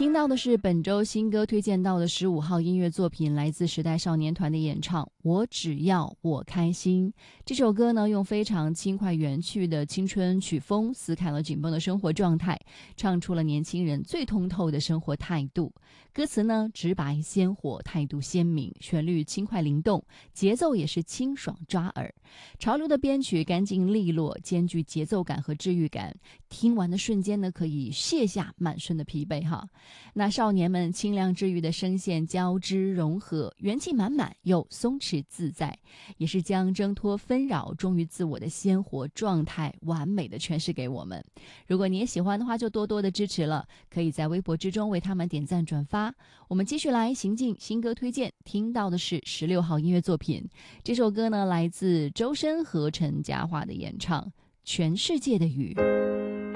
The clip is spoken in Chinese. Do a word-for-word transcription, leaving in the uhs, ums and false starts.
听到的是本周新歌推荐到的十五号音乐作品，来自时代少年团的演唱《我只要我开心》。这首歌呢，用非常轻快原趣的青春曲风，撕开了紧绷的生活状态，唱出了年轻人最通透的生活态度。歌词呢，直白鲜活，态度鲜明，旋律轻快灵动，节奏也是清爽抓耳。潮流的编曲干净利落，兼具节奏感和治愈感，听完的瞬间呢，可以卸下满身的疲惫哈。那少年们清亮治愈的声线交织融合，元气满满又松弛自在，也是将挣脱纷扰忠于自我的鲜活状态完美的诠释给我们。如果你也喜欢的话，就多多的支持了，可以在微博之中为他们点赞转发。我们继续来行进新歌推荐，听到的是十六号音乐作品。这首歌呢，来自周深和陈嘉桦的演唱《全世界的雨》。